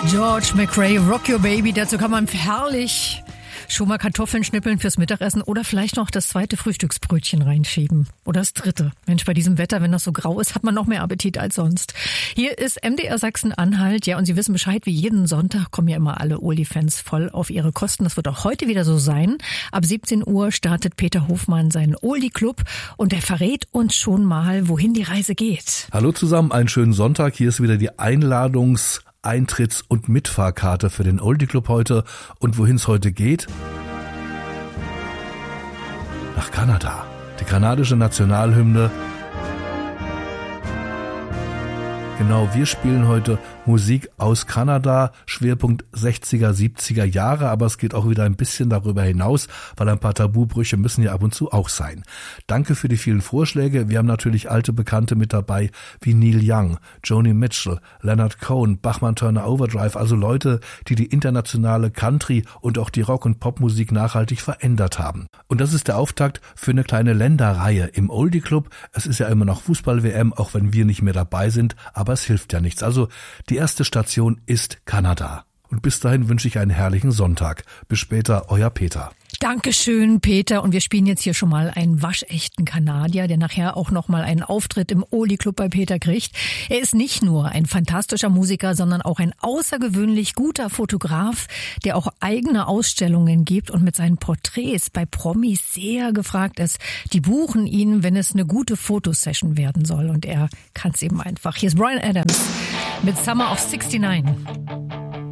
George McRae, Rock Your Baby. Dazu kann man herrlich schon mal Kartoffeln schnippeln fürs Mittagessen oder vielleicht noch das zweite Frühstücksbrötchen reinschieben. Oder das dritte. Mensch, bei diesem Wetter, wenn das so grau ist, hat man noch mehr Appetit als sonst. Hier ist MDR Sachsen-Anhalt. Ja, und Sie wissen Bescheid, wie jeden Sonntag kommen ja immer alle Oldie-Fans voll auf ihre Kosten. Das wird auch heute wieder so sein. Ab 17 Uhr startet Peter Hofmann seinen Oldie-Club und der verrät uns schon mal, wohin die Reise geht. Hallo zusammen, einen schönen Sonntag. Hier ist wieder die Eintritts- und Mitfahrkarte für den Oldie Club heute. Und wohin es heute geht? Nach Kanada. Die kanadische Nationalhymne. Genau, wir spielen heute Musik aus Kanada, Schwerpunkt 60er, 70er Jahre, aber es geht auch wieder ein bisschen darüber hinaus, weil ein paar Tabubrüche müssen ja ab und zu auch sein. Danke für die vielen Vorschläge. Wir haben natürlich alte Bekannte mit dabei, wie Neil Young, Joni Mitchell, Leonard Cohen, Bachman Turner Overdrive, also Leute, die die internationale Country und auch die Rock- und Popmusik nachhaltig verändert haben. Und das ist der Auftakt für eine kleine Länderreihe im Oldie Club. Es ist ja immer noch Fußball-WM, auch wenn wir nicht mehr dabei sind, aber es hilft ja nichts. Also die erste Station ist Kanada. Und bis dahin wünsche ich einen herrlichen Sonntag. Bis später, euer Peter. Dankeschön, Peter. Und wir spielen jetzt hier schon mal einen waschechten Kanadier, der nachher auch noch mal einen Auftritt im Oldie Club bei Peter kriegt. Er ist nicht nur ein fantastischer Musiker, sondern auch ein außergewöhnlich guter Fotograf, der auch eigene Ausstellungen gibt und mit seinen Porträts bei Promis sehr gefragt ist. Die buchen ihn, wenn es eine gute Fotosession werden soll. Und er kann es eben einfach. Hier ist Bryan Adams mit Summer of '69.